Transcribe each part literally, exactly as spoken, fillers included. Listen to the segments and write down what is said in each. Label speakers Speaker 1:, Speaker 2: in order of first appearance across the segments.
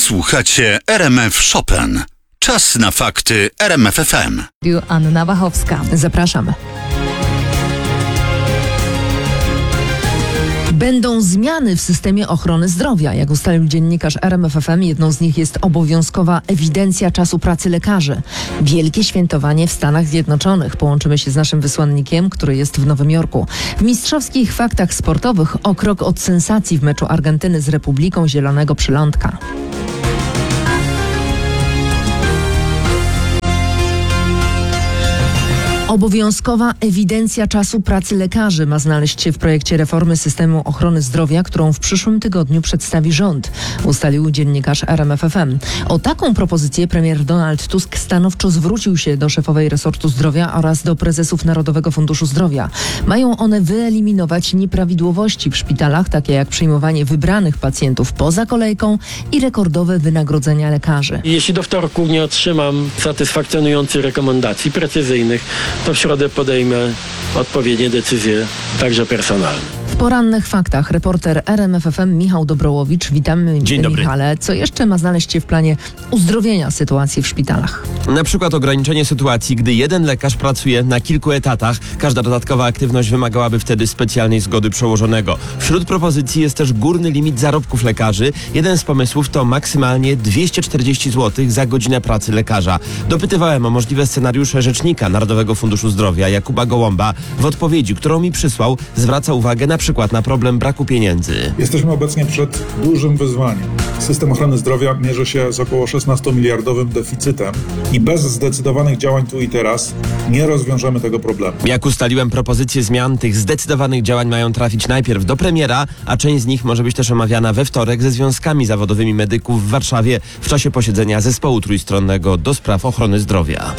Speaker 1: Słuchacie R M F Chopin. Czas na fakty R M F F M.
Speaker 2: Anna Wachowska.
Speaker 3: Zapraszam. Będą zmiany w systemie ochrony zdrowia. Jak ustalił dziennikarz R M F F M, jedną z nich jest obowiązkowa ewidencja czasu pracy lekarzy. Wielkie świętowanie w Stanach Zjednoczonych. Połączymy się z naszym wysłannikiem, który jest w Nowym Jorku. W mistrzowskich faktach sportowych o krok od sensacji w meczu Argentyny z Republiką Zielonego Przylądka. Obowiązkowa ewidencja czasu pracy lekarzy ma znaleźć się w projekcie reformy systemu ochrony zdrowia, którą w przyszłym tygodniu przedstawi rząd, ustalił dziennikarz R M F F M. O taką propozycję premier Donald Tusk stanowczo zwrócił się do szefowej resortu zdrowia oraz do prezesów Narodowego Funduszu Zdrowia. Mają one wyeliminować nieprawidłowości w szpitalach, takie jak przyjmowanie wybranych pacjentów poza kolejką i rekordowe wynagrodzenia lekarzy.
Speaker 4: Jeśli do wtorku nie otrzymam satysfakcjonujących rekomendacji precyzyjnych, to w środę podejmę odpowiednie decyzje, także personalne.
Speaker 3: W porannych faktach reporter R M F F M Michał Dobrołowicz. Witamy.
Speaker 5: Dzień dobry.
Speaker 3: Michale, co jeszcze ma znaleźć się w planie uzdrowienia sytuacji w szpitalach?
Speaker 5: Na przykład ograniczenie sytuacji, gdy jeden lekarz pracuje na kilku etatach. Każda dodatkowa aktywność wymagałaby wtedy specjalnej zgody przełożonego. Wśród propozycji jest też górny limit zarobków lekarzy. Jeden z pomysłów to maksymalnie dwieście czterdzieści złotych za godzinę pracy lekarza. Dopytywałem o możliwe scenariusze rzecznika Narodowego Funduszu Zdrowia Jakuba Gołąba. W odpowiedzi, którą mi przysłał, zwraca uwagę na przykład na problem braku pieniędzy.
Speaker 6: Jesteśmy obecnie przed dużym wyzwaniem. System ochrony zdrowia mierzy się z około szesnastomiliardowym deficytem i bez zdecydowanych działań tu i teraz nie rozwiążemy tego problemu.
Speaker 5: Jak ustaliłem, propozycje zmian tych zdecydowanych działań mają trafić najpierw do premiera, a część z nich może być też omawiana we wtorek ze związkami zawodowymi medyków w Warszawie w czasie posiedzenia zespołu trójstronnego do spraw ochrony zdrowia.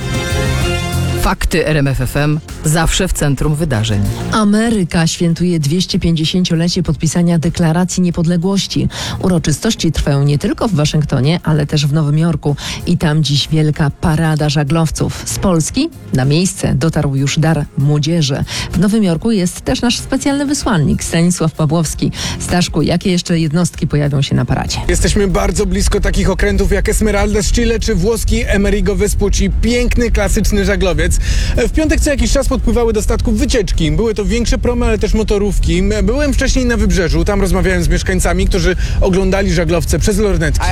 Speaker 2: Fakty R M F F M zawsze w centrum wydarzeń.
Speaker 3: Ameryka świętuje dwieście pięćdziesięciolecie podpisania Deklaracji Niepodległości. Uroczystości trwają nie tylko w Waszyngtonie, ale też w Nowym Jorku. I tam dziś wielka parada żaglowców. Z Polski na miejsce dotarł już dar młodzieży. W Nowym Jorku jest też nasz specjalny wysłannik Stanisław Pawłowski. Staszku, jakie jeszcze jednostki pojawią się na paradzie?
Speaker 7: Jesteśmy bardzo blisko takich okrętów jak Esmeralda z Chile czy włoski Amerigo Vespucci. Piękny, klasyczny żaglowiec. W piątek co jakiś czas podpływały do statków wycieczki. Były to większe promy, ale też motorówki. Byłem wcześniej na Wybrzeżu. Tam rozmawiałem z mieszkańcami, którzy oglądali żaglowce przez lornetki.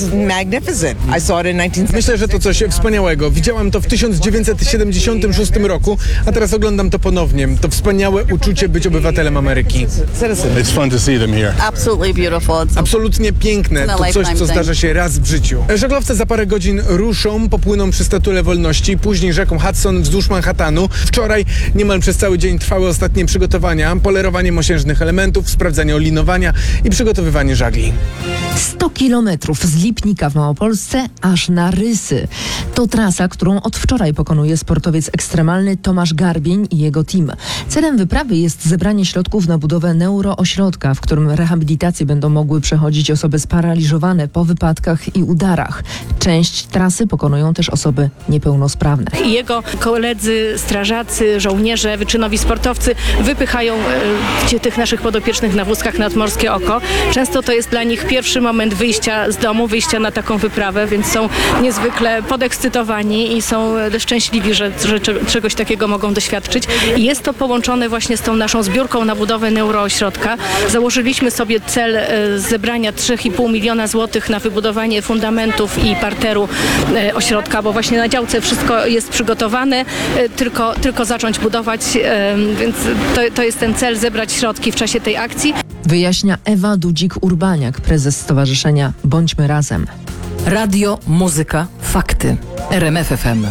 Speaker 7: Myślę, że to coś wspaniałego. Widziałam to w tysiąc dziewięćset siedemdziesiątym szóstym roku, a teraz oglądam to ponownie. To wspaniałe uczucie być obywatelem Ameryki.
Speaker 8: It's fun to see them here.
Speaker 9: Absolutely beautiful.
Speaker 7: Absolutnie piękne. To coś, co zdarza się raz w życiu. Żaglowce za parę godzin ruszą, popłyną przy Statule Wolności, później rzeką Hudson wzdłuż Manhattanu. Wczoraj niemal przez cały dzień trwały ostatnie przygotowania, polerowanie mosiężnych elementów, sprawdzanie olinowania i przygotowywanie żagli.
Speaker 3: sto kilometrów z Lipnika w Małopolsce aż na Rysy. To trasa, którą od wczoraj pokonuje sportowiec ekstremalny Tomasz Garbień i jego team. Celem wyprawy jest zebranie środków na budowę neuroośrodka, w którym rehabilitację będą mogły przechodzić osoby sparaliżowane po wypadkach i udarach. Część trasy pokonują też osoby niepełnosprawne.
Speaker 10: Jego koledzy, strażacy, żołnierze, wyczynowi sportowcy wypychają e, tych naszych podopiecznych na wózkach nad Morskie Oko. Często to jest dla nich pierwszy moment wyjścia z domu, wyjścia na taką wyprawę, więc są niezwykle podekscytowani i są szczęśliwi, że, że czegoś takiego mogą doświadczyć. I jest to połączone właśnie z tą naszą zbiórką na budowę neuroośrodka. Założyliśmy sobie cel e, zebrania trzy i pół miliona złotych na wybudowanie fundamentów i parteru e, ośrodka, bo właśnie na działce wszystko jest przygotowane, tylko, tylko zacząć budować, więc to, to jest ten cel, zebrać środki w czasie tej akcji.
Speaker 3: Wyjaśnia Ewa Dudzik-Urbaniak, prezes Stowarzyszenia Bądźmy Razem.
Speaker 2: Radio, muzyka, fakty. R M F F M.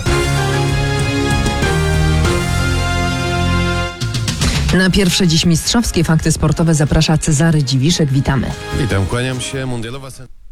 Speaker 3: Na pierwsze dziś mistrzowskie fakty sportowe zaprasza Cezary Dziwiszek. Witamy.
Speaker 11: Witam, kłaniam się. Mundialowa...